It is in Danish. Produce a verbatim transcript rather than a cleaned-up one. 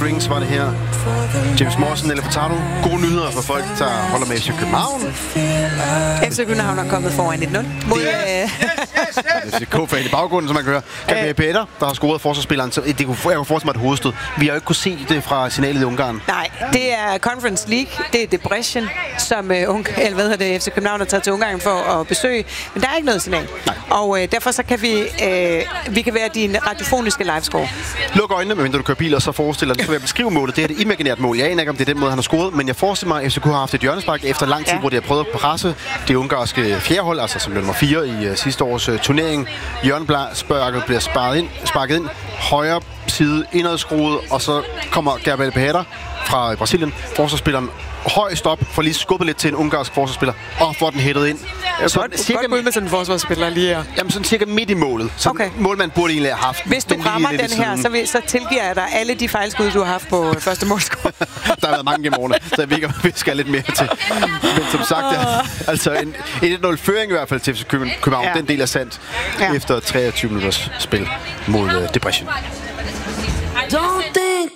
Strings var det her. James Morrison eller Furtado. Gode nyheder for folk, der holder med F C København. F C København er kommet foran et nul mod... Det F C K-fan i baggrunden, som man kan høre. Gabriel Peter, der har scoret forsvarsspilleren. Så det kunne, jeg kunne forestille mig et hovedstød. Vi har jo ikke kunne se det fra signalet i Ungarn. Nej, det er Conference League. Det er Debrecen, som uh, eller hvad hedder det, F C København har taget til Ungarn for at besøge. Men der er ikke noget signal. Nej. Og uh, derfor så kan vi, uh, vi kan være din radiofoniske livescore. Luk øjnene, medmindre du kører bil, og så forestiller dig, så vil jeg beskrive målet. Det er et imaginært mål. Jeg aner ikke, om det er den måde, han har scoret, men jeg forestiller mig, at F C K har haft et hjørnespark efter lang tid, ja. Hvor de har prøvet at presse det ungarske fjerdehold, altså som nummer fire i uh, sidste års uh, turnering. Hjørnesparket bliver sparket ind, sparket ind, højre side indadskruet, og så kommer Gabriel Peter fra Brasilien, forsvarsspilleren, højst op, for lige skubbet lidt til en ungarsk forsvarsspiller, og får den hættet ind. Jeg så godt, cirka godt med sådan en forsvarsspiller lige her. Jamen sådan cirka midt i målet. Så okay. Målmand burde egentlig have haft. Hvis du rammer den her, så, vil, så tilgiver jeg dig alle de fejlskud, du har haft på første målscore. Der har været mange gennem årene, så jeg ved ikke, om vi skal lidt mere til. Men som sagt, ja, altså en, en et nul-føring i hvert fald til F C København. Ja. Den del er sandt ja. Efter treogtyve minutters spil mod uh, Debrecen. Don't think